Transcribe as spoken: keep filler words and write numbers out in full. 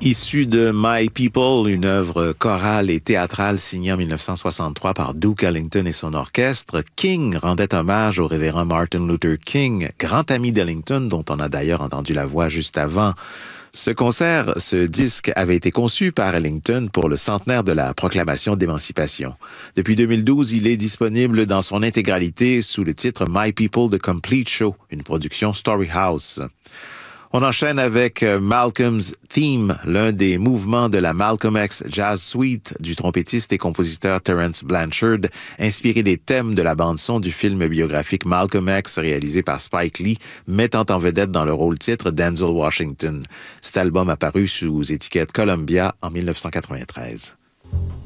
Issu de My People, une œuvre chorale et théâtrale signée en mille neuf cent soixante-trois par Duke Ellington et son orchestre, King rendait hommage au révérend Martin Luther King, grand ami d'Ellington, dont on a d'ailleurs entendu la voix juste avant. Ce concert, ce disque avait été conçu par Ellington pour le centenaire de la proclamation d'émancipation. Depuis deux mille douze, il est disponible dans son intégralité sous le titre My People The Complete Show, une production Storyhouse. On enchaîne avec Malcolm's Theme, l'un des mouvements de la Malcolm X Jazz Suite du trompettiste et compositeur Terence Blanchard, inspiré des thèmes de la bande-son du film biographique Malcolm X réalisé par Spike Lee, mettant en vedette dans le rôle-titre Denzel Washington. Cet album apparu sous étiquette Columbia en mille neuf cent quatre-vingt-treize.